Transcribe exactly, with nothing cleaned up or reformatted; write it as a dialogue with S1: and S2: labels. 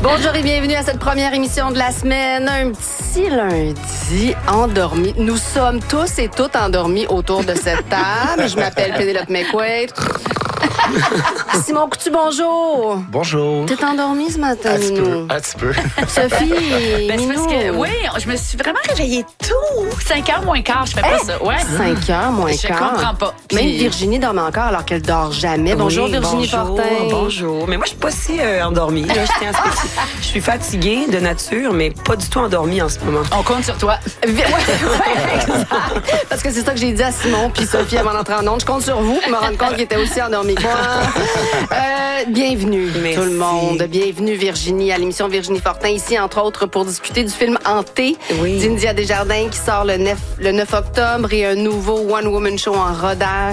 S1: Bonjour et bienvenue à cette première émission de la semaine. Un petit lundi endormi. Nous sommes tous et toutes endormis autour de cette table. Je m'appelle Pénélope McQuaid. Simon Coutu, bonjour.
S2: Bonjour.
S1: T'es endormi ce matin,
S2: Un petit peu,
S1: Minou?
S2: un petit peu.
S1: Sophie,
S3: Ben, c'est
S1: Minou.
S3: parce que, oui, je me suis vraiment réveillée tôt. cinq heures moins quart, je fais pas ça. Ouais.
S1: cinq heures moins
S3: Je
S1: quart.
S3: comprends pas. Puis-
S1: Même Virginie dorme encore alors qu'elle dort jamais. Bonjour
S4: Oui,
S1: Virginie
S4: bonjour,
S1: Fortin.
S4: Bonjour. Mais moi, je suis pas si euh, endormie. Là, je tiens à spécifier. Je suis fatiguée de nature, mais pas du tout endormie en ce moment.
S3: On compte sur toi.
S1: Vi- Ouais, ouais, exact. Parce que c'est ça que j'ai dit à Simon puis Sophie avant d'entrer en onde. Je compte sur vous pour me rendre compte qu'il était aussi endormi que moi. Euh, bienvenue
S4: Merci.
S1: tout le monde. Bienvenue Virginie à l'émission Virginie Fortin. Ici, entre autres, pour discuter du film Hanté
S4: Oui.
S1: d'India Desjardins qui sort le neuf, le neuf octobre et un nouveau One Woman Show en rodage